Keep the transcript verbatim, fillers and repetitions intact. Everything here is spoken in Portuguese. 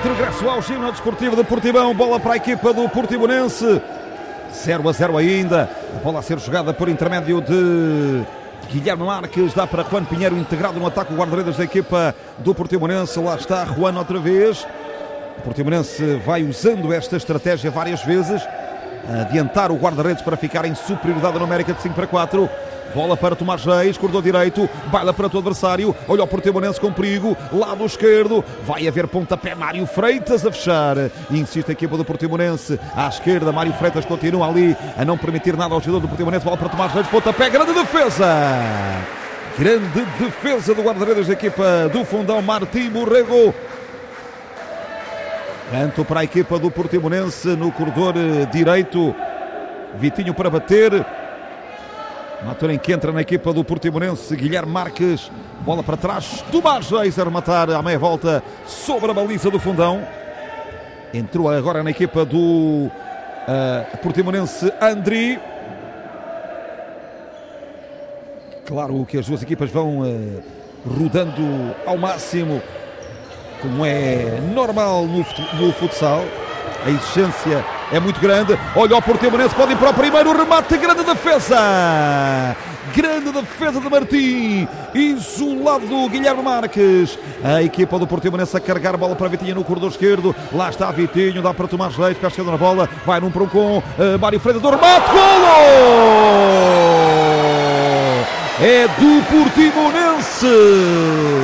De regresso ao ginásio desportivo de Portimão, bola para a equipa do Portimonense, zero a zero ainda, a bola a ser jogada por intermédio de Guilherme Marques, dá para Juan Pinheiro, integrado no ataque, o guarda-redes da equipa do Portimonense. Lá está Juan outra vez. O Portimonense vai usando esta estratégia várias vezes, a adiantar o guarda-redes para ficar em superioridade numérica de cinco para quatro. Bola para Tomás Reis, corredor direito, baila para o adversário, olha o Portimonense com perigo, lado esquerdo, vai haver pontapé, Mário Freitas a fechar, insiste a equipa do Portimonense, à esquerda, Mário Freitas continua ali a não permitir nada ao jogador do Portimonense, bola para Tomás Reis, pontapé, grande defesa, grande defesa do guarda-redes da equipa do Fundão, Martim Borrego. Canto para a equipa do Portimonense no corredor direito, Vitinho para bater. Na altura em que entra na equipa do Portimonense, Guilherme Marques, bola para trás, Tomás Reis a rematar à meia volta sobre a baliza do Fundão. Entrou agora na equipa do uh, Portimonense, Andri. Claro que as duas equipas vão uh, rodando ao máximo, como é normal no, no futsal. A exigência é muito grande. Olha o Portimonense, pode ir para o primeiro remate. Grande defesa. Grande defesa de Martim. Isolado do Guilherme Marques. A equipa do Portimonense a carregar a bola para Vitinho no corredor esquerdo. Lá está Vitinho, dá para Tomás Reis, pé esquerdo na bola. Vai num para um com uh, Mário Freitas do remate. Golo! É do Portimonense.